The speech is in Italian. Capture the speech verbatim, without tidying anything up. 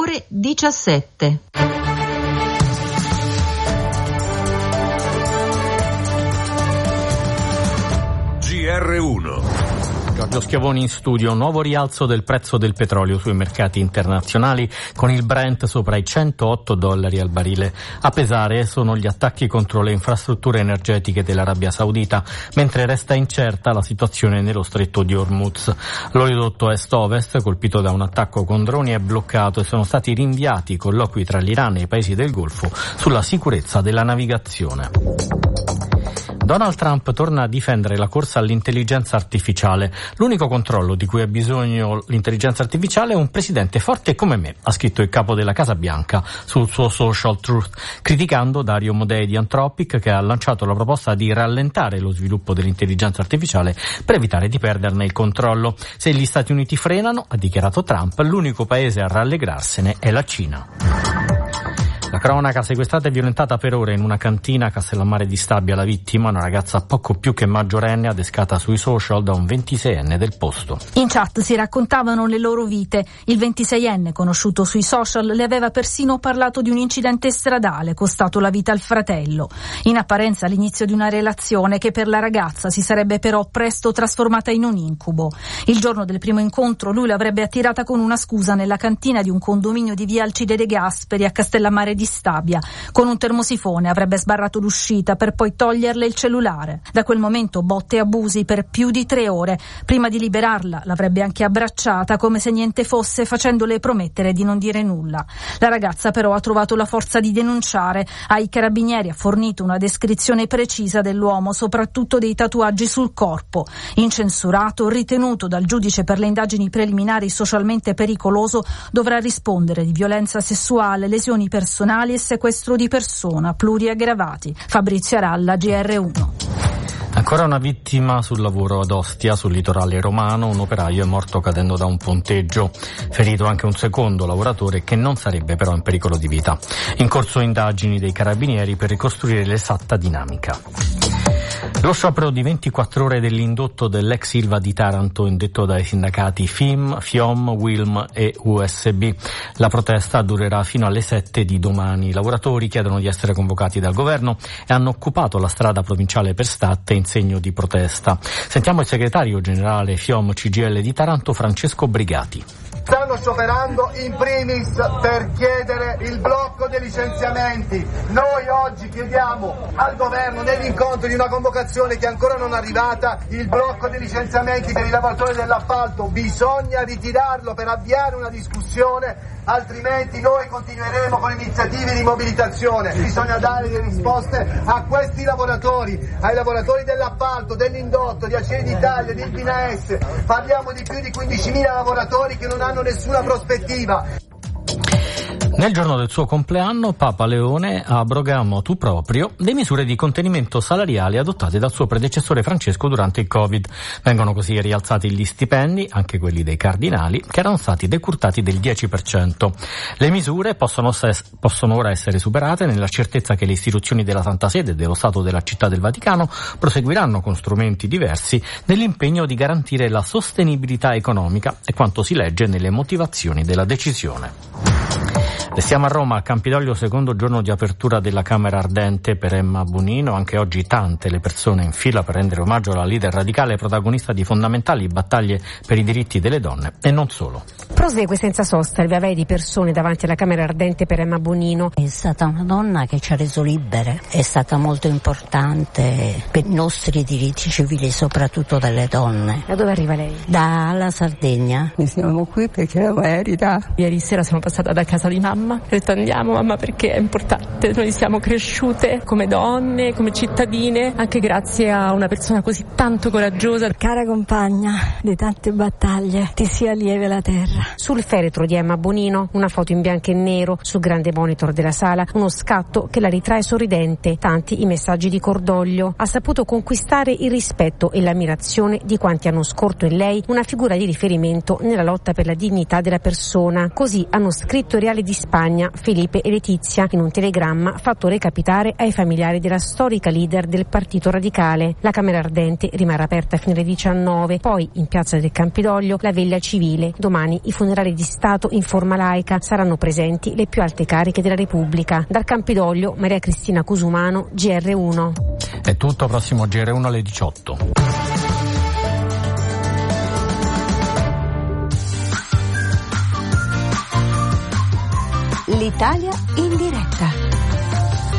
ore diciassette. G R uno. Giorgio Schiavoni in studio. Nuovo rialzo del prezzo del petrolio sui mercati internazionali, con il Brent sopra i centootto dollari al barile. A pesare sono gli attacchi contro le infrastrutture energetiche dell'Arabia Saudita, mentre resta incerta la situazione nello stretto di Hormuz. L'oleodotto est-ovest, colpito da un attacco con droni, è bloccato e sono stati rinviati i colloqui tra l'Iran e i paesi del Golfo sulla sicurezza della navigazione. Donald Trump torna a difendere la corsa all'intelligenza artificiale. L'unico controllo di cui ha bisogno l'intelligenza artificiale è un presidente forte come me, ha scritto il capo della Casa Bianca sul suo social truth, criticando Dario Modei di Anthropic, che ha lanciato la proposta di rallentare lo sviluppo dell'intelligenza artificiale per evitare di perderne il controllo. Se gli Stati Uniti frenano, ha dichiarato Trump, l'unico paese a rallegrarsene è la Cina. La cronaca: sequestrata e violentata per ore in una cantina a Castellammare di Stabia la vittima, una ragazza poco più che maggiorenne, adescata sui social da un ventiseienne del posto. In chat si raccontavano le loro vite. Il ventiseienne, conosciuto sui social, le aveva persino parlato di un incidente stradale costato la vita al fratello. In apparenza l'inizio di una relazione che per la ragazza si sarebbe però presto trasformata in un incubo. Il giorno del primo incontro lui l'avrebbe attirata con una scusa nella cantina di un condominio di via Alcide De Gasperi a Castellammare di Stabia. Con un termosifone avrebbe sbarrato l'uscita per poi toglierle il cellulare. Da quel momento botte e abusi per più di tre ore. Prima di liberarla l'avrebbe anche abbracciata come se niente fosse, facendole promettere di non dire nulla. La ragazza però ha trovato la forza di denunciare. Ai carabinieri ha fornito una descrizione precisa dell'uomo, soprattutto dei tatuaggi sul corpo. Incensurato, ritenuto dal giudice per le indagini preliminari socialmente pericoloso, dovrà rispondere di violenza sessuale, lesioni personali e sequestro di persona, pluriaggravati. Fabrizio Aralla, G R uno. Ancora una vittima sul lavoro ad Ostia, sul litorale romano. Un operaio è morto cadendo da un ponteggio. Ferito anche un secondo lavoratore che non sarebbe però in pericolo di vita. In corso indagini dei carabinieri per ricostruire l'esatta dinamica. Lo sciopero di ventiquattro ore dell'indotto dell'ex Ilva di Taranto, indetto dai sindacati F I M, FIOM, WILM e U S B. La protesta durerà fino alle sette di domani. I lavoratori chiedono di essere convocati dal governo e hanno occupato la strada provinciale per Statte in segno di protesta. Sentiamo il segretario generale FIOM C G I L di Taranto, Francesco Brigati. Stanno scioperando in primis per chiedere il blocco dei licenziamenti. Noi oggi chiediamo al governo, nell'incontro di una convocazione che ancora non è arrivata, il blocco dei licenziamenti per i lavoratori dell'appalto. Bisogna ritirarlo per avviare una discussione, altrimenti noi continueremo con iniziative di mobilitazione. Bisogna dare delle risposte a questi lavoratori, ai lavoratori dell'appalto, dell'indotto, di Acciaierie d'Italia, di Ilpina S. Parliamo di più di quindicimila lavoratori che non hanno nessuna prospettiva. Nel giorno del suo compleanno, Papa Leone abroga a motu proprio le misure di contenimento salariale adottate dal suo predecessore Francesco durante il Covid. Vengono così rialzati gli stipendi, anche quelli dei cardinali, che erano stati decurtati del dieci per cento. Le misure possono, possono ora essere superate nella certezza che le istituzioni della Santa Sede e dello Stato della Città del Vaticano proseguiranno con strumenti diversi nell'impegno di garantire la sostenibilità economica, e quanto si legge nelle motivazioni della decisione. Restiamo a Roma, a Campidoglio, secondo giorno di apertura della Camera Ardente per Emma Bonino. Anche oggi tante le persone in fila per rendere omaggio alla leader radicale, protagonista di fondamentali battaglie per i diritti delle donne e non solo. Prosegue senza sosta il via vai di persone davanti alla Camera Ardente per Emma Bonino. È stata una donna che ci ha reso libere, è stata molto importante per i nostri diritti civili, soprattutto delle donne. Da dove arriva lei? Dalla Sardegna. Noi siamo qui perché la merita. Ieri sera sono passata da casa di mamma. Ho detto andiamo mamma perché è importante, noi siamo cresciute come donne, come cittadine, anche grazie a una persona così tanto coraggiosa. Cara compagna di tante battaglie, ti sia lieve la terra. Sul feretro di Emma Bonino, una foto in bianco e nero, sul grande monitor della sala, uno scatto che la ritrae sorridente, tanti i messaggi di cordoglio. Ha saputo conquistare il rispetto e l'ammirazione di quanti hanno scorto in lei una figura di riferimento nella lotta per la dignità della persona. Così hanno scritto i reali disperati Spagna, Felipe e Letizia, in un telegramma fatto recapitare ai familiari della storica leader del Partito Radicale. La Camera Ardente rimarrà aperta fino alle diciannove, poi in piazza del Campidoglio la veglia civile. Domani i funerali di Stato in forma laica, saranno presenti le più alte cariche della Repubblica. Dal Campidoglio, Maria Cristina Cusumano, G R uno. È tutto, prossimo G R uno alle diciotto. L'Italia in diretta.